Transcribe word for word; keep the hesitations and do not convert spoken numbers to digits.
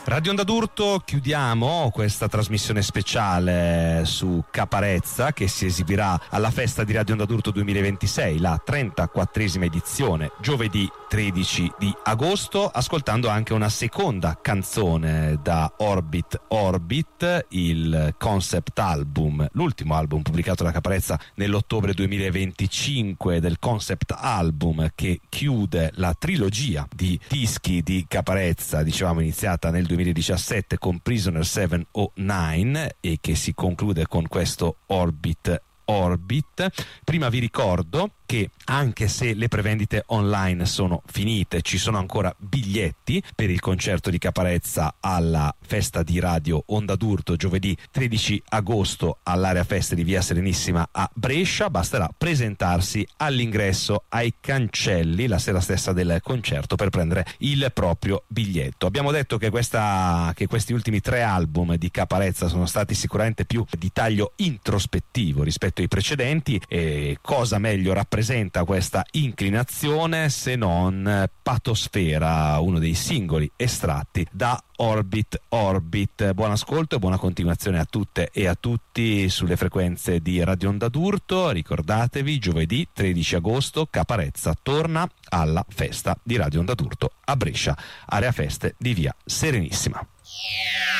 Radio Onda d'Urto, chiudiamo questa trasmissione speciale su Caparezza che si esibirà alla festa di Radio Onda d'Urto duemilaventisei, la trentaquattresima edizione, giovedì tredici di agosto, ascoltando anche una seconda canzone da Orbit Orbit, il concept album, l'ultimo album pubblicato da Caparezza nell'ottobre duemilaventicinque, del concept album che chiude la trilogia di dischi di Caparezza, dicevamo iniziata nel duemiladiciassette con Prisoner settecentonove e che si conclude con questo Orbit Orbit. Prima vi ricordo che anche se le prevendite online sono finite, ci sono ancora biglietti per il concerto di Caparezza alla festa di Radio Onda d'Urto giovedì tredici agosto all'area feste di Via Serenissima a Brescia. Basterà presentarsi all'ingresso ai cancelli la sera stessa del concerto per prendere il proprio biglietto. Abbiamo detto che, questa, che questi ultimi tre album di Caparezza sono stati sicuramente più di taglio introspettivo rispetto ai precedenti, e cosa meglio rappresenta questa inclinazione se non Patosfera, uno dei singoli estratti da Orbit Orbit. Buon ascolto e buona continuazione a tutte e a tutti sulle frequenze di Radio Onda d'Urto. Ricordatevi, giovedì tredici agosto Caparezza torna alla festa di Radio Onda d'Urto a Brescia, area feste di Via Serenissima.